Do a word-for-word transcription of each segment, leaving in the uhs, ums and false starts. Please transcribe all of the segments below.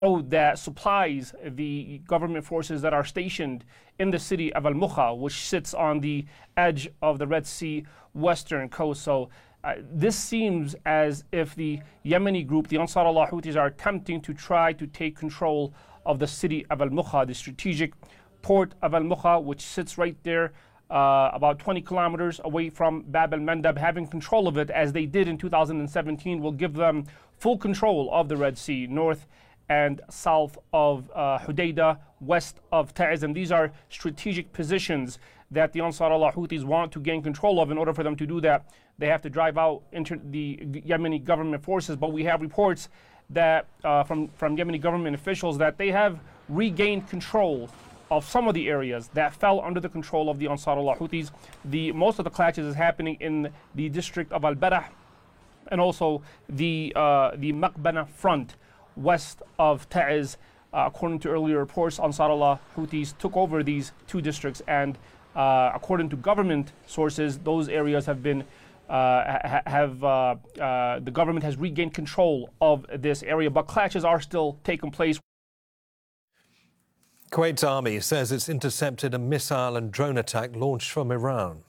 that supplies the government forces that are stationed in the city of Al-Mukha, which sits on the edge of the Red Sea western coast. So uh, this seems as if the Yemeni group, the Ansar Allah Houthis, are attempting to try to take control of the city of Al-Mukha, the strategic port of Al-Mukha, which sits right there uh, about twenty kilometers away from Bab al-Mandab. Having control of it, as they did in two thousand seventeen, will give them full control of the Red Sea, north and south of uh, Hudaydah, west of Ta'ez. And these are strategic positions that the Ansar Allah Houthis want to gain control of. In order for them to do that, they have to drive out inter the Yemeni government forces. But we have reports that uh, from, from Yemeni government officials that they have regained control of some of the areas that fell under the control of the Ansar Allah Houthis. The, most of the clashes is happening in the district of Al-Barah and also the, uh, the Maqbana front, west of Ta'ez. Uh, according to earlier reports, Ansar Allah Houthis took over these two districts, and uh, according to government sources, those areas have been uh, ha have uh, uh, the government has regained control of this area, but clashes are still taking place. Kuwait's army says it's intercepted a missile and drone attack launched from Iran.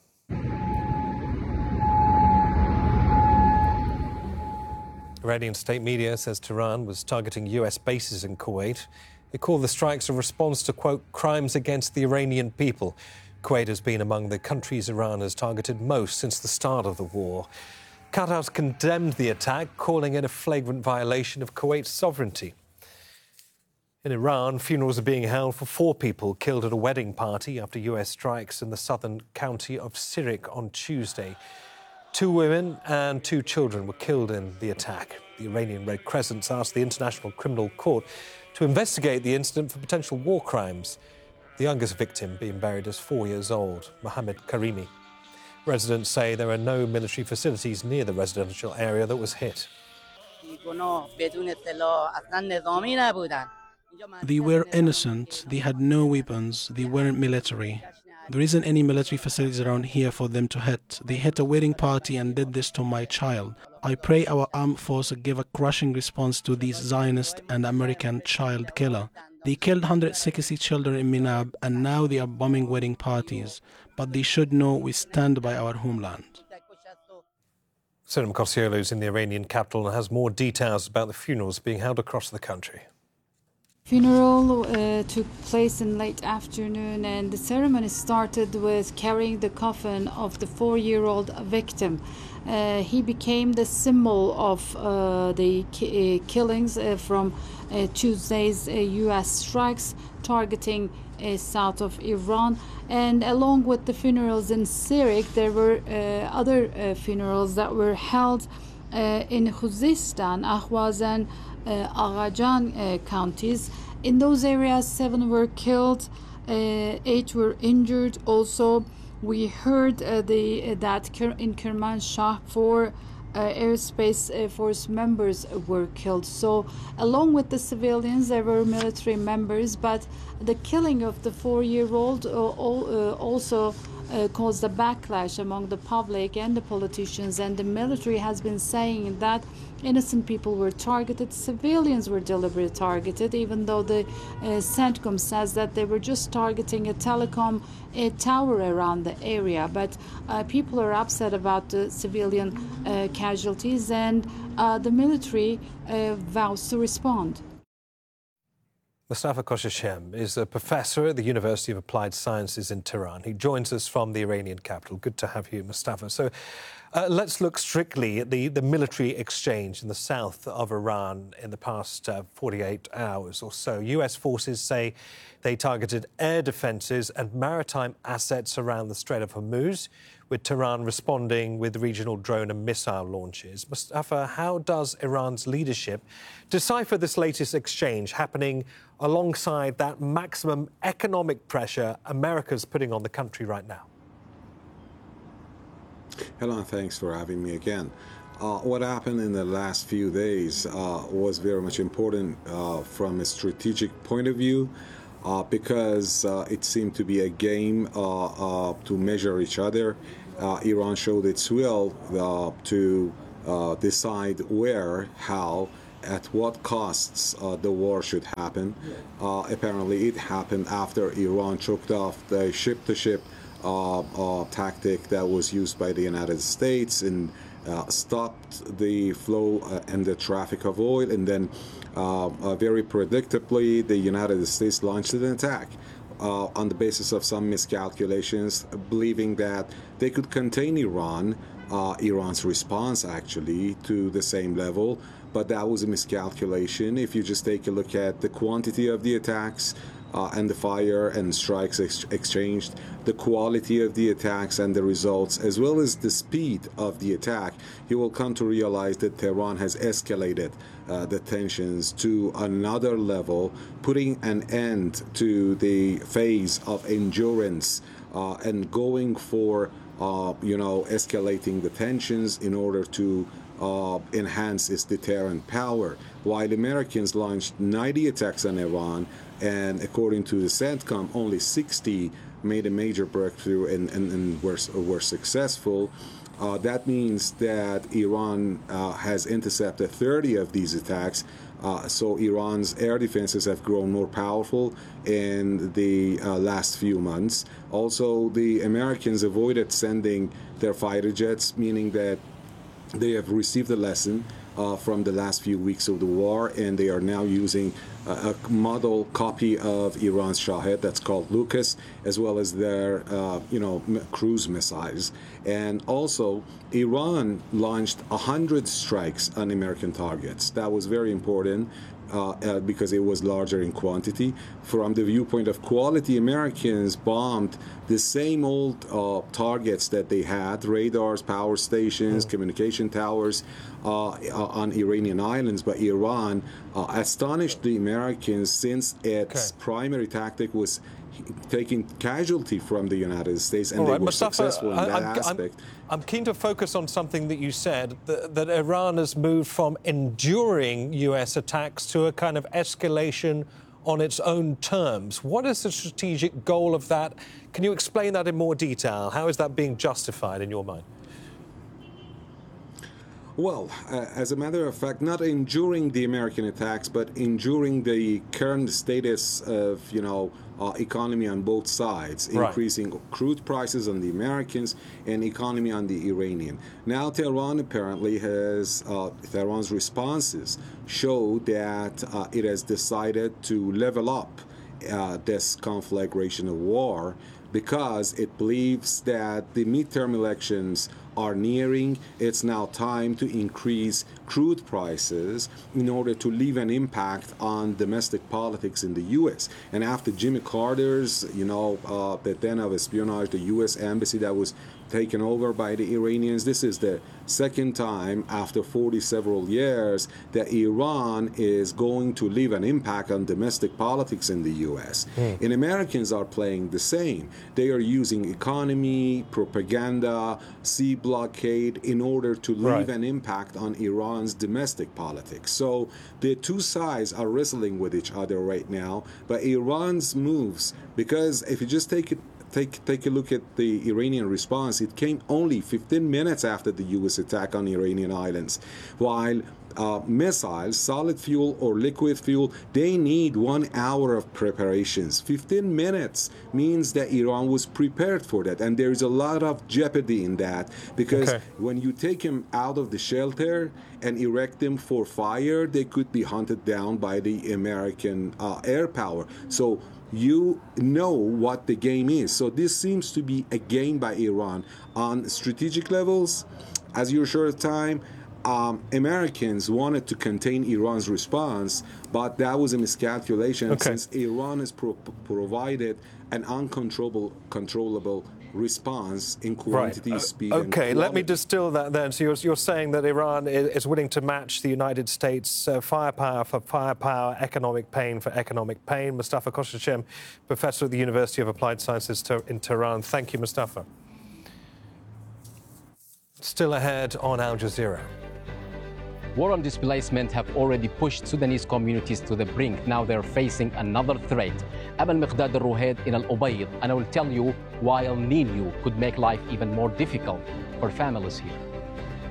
Iranian state media says Tehran was targeting U S bases in Kuwait. It called the strikes a response to, quote, crimes against the Iranian people. Kuwait has been among the countries Iran has targeted most since the start of the war. Qatar's condemned the attack, calling it a flagrant violation of Kuwait's sovereignty. In Iran, funerals are being held for four people killed at a wedding party after U S strikes in the southern county of Sirik on Tuesday. Two women and two children were killed in the attack. The Iranian Red Crescent asked the International Criminal Court to investigate the incident for potential war crimes. The youngest victim being buried as four years old, Mohammed Karimi. Residents say there are no military facilities near the residential area that was hit. They were innocent, they had no weapons, they weren't military. There isn't any military facilities around here for them to hit. They hit a wedding party and did this to my child. I pray our armed forces give a crushing response to these Zionist and American child killer. They killed one hundred sixty children in Minab, and now they are bombing wedding parties. But they should know we stand by our homeland. Sinem Kosioglu is in the Iranian capital and has more details about the funerals being held across the country. Funeral uh, took place in late afternoon, and the ceremony started with carrying the coffin of the four-year-old victim. Uh, he became the symbol of uh, the ki uh, killings uh, from uh, Tuesday's uh, U S strikes targeting uh, south of Iran. And along with the funerals in Sirik, there were uh, other uh, funerals that were held uh, in Khuzestan, Ahwaz, and Uh, Aghajan uh, counties. In those areas, seven were killed, uh, eight were injured. Also, we heard uh, the, uh, that in Kermanshah, four uh, airspace uh, force members were killed. So, along with the civilians, there were military members, but the killing of the four-year-old uh, uh, also Uh, caused a backlash among the public and the politicians, and the military has been saying that innocent people were targeted, civilians were deliberately targeted, even though the uh, CENTCOM says that they were just targeting a telecom a tower around the area. But uh, people are upset about the civilian uh, casualties, and uh, the military uh, vows to respond. Mustafa Koshashem is a professor at the University of Applied Sciences in Tehran. He joins us from the Iranian capital. Good to have you, Mustafa. So uh, let's look strictly at the, the military exchange in the south of Iran in the past uh, forty-eight hours or so. U S forces say they targeted air defences and maritime assets around the Strait of Hormuz, with Tehran responding with regional drone and missile launches. Mustafa, how does Iran's leadership decipher this latest exchange happening alongside that maximum economic pressure America's putting on the country right now? Hello, and thanks for having me again. Uh, what happened in the last few days uh, was very much important uh, from a strategic point of view, uh, because uh, it seemed to be a game uh, uh, to measure each other. Uh, Iran showed its will uh, to uh, decide where, how, at what costs uh, the war should happen. Uh, apparently, it happened after Iran choked off the ship-to-ship uh, uh, tactic that was used by the United States and uh, stopped the flow uh, and the traffic of oil, and then uh, uh, very predictably, the United States launched an attack. Uh, on the basis of some miscalculations, believing that they could contain Iran, uh, Iran's response actually, to the same level, but that was a miscalculation. If you just take a look at the quantity of the attacks uh, and the fire and strikes ex- exchanged, the quality of the attacks and the results, as well as the speed of the attack, you will come to realize that Tehran has escalated uh, the tensions to another level, putting an end to the phase of endurance uh, and going for, uh, you know, escalating the tensions in order to uh, enhance its deterrent power. While Americans launched ninety attacks on Iran, and according to the CENTCOM, only sixty made a major breakthrough and, and, and were, were successful. Uh, that means that Iran uh, has intercepted thirty of these attacks. Uh, so Iran's air defenses have grown more powerful in the uh, last few months. Also, the Americans avoided sending their fighter jets, meaning that they have received a lesson uh, from the last few weeks of the war, and they are now using a model copy of Iran's Shahed that's called Lucas, as well as their, uh, you know, cruise missiles. And also, Iran launched one hundred strikes on American targets. That was very important uh, uh, because it was larger in quantity. From the viewpoint of quality, Americans bombed the same old uh, targets that they had, radars, power stations, mm. communication towers, uh, uh, on Iranian islands, but Iran uh, astonished the Americans since its okay. primary tactic was taking casualty from the United States, and All they right, were Mustafa, successful in I, that I'm, aspect. I'm, I'm keen to focus on something that you said, that, that Iran has moved from enduring U S attacks to a kind of escalation on its own terms. What is the strategic goal of that? Can you explain that in more detail? How is that being justified in your mind? Well, uh, as a matter of fact, not enduring the American attacks, but enduring the current status of, you know, uh, economy on both sides, right. increasing crude prices on the Americans and economy on the Iranian. Now, Tehran apparently has, uh, Tehran's responses show that uh, it has decided to level up uh, this conflagration of war because it believes that the midterm elections are nearing. It's now time to increase crude prices in order to leave an impact on domestic politics in the U S. And after Jimmy Carter's, you know, uh, the den of espionage, the U S embassy that was taken over by the Iranians, this is the second time after forty several years that Iran is going to leave an impact on domestic politics in the U S. Mm. And Americans are playing the same. They are using economy, propaganda, sea blockade in order to leave right. an impact on Iran's domestic politics. So the two sides are wrestling with each other right now, but Iran's moves, because if you just take it Take, take a look at the Iranian response. It came only fifteen minutes after the U S attack on Iranian islands, while uh, missiles, solid fuel or liquid fuel, they need one hour of preparations. fifteen minutes means that Iran was prepared for that, and there is a lot of jeopardy in that, because okay. when you take them out of the shelter and erect them for fire, they could be hunted down by the American uh, air power. So you know what the game is. So this seems to be a game by Iran. On strategic levels, as you're sure of time, um, Americans wanted to contain Iran's response, but that was a miscalculation okay. since Iran has pro- provided an uncontrollable controllable response in quantity, right. uh, speed, okay, and quality. Let me distill that then. So you're, you're saying that Iran is willing to match the United States uh, firepower for firepower, economic pain for economic pain. Mustafa Kostashem, Professor at the University of Applied Sciences in Tehran. Thank you, Mustafa. Still ahead on Al Jazeera. War and displacement have already pushed Sudanese communities to the brink. Now they're facing another threat. I'm Al-Miqdad Al-Ruhaid in Al-Ubayd, and I will tell you why El Niño could make life even more difficult for families here.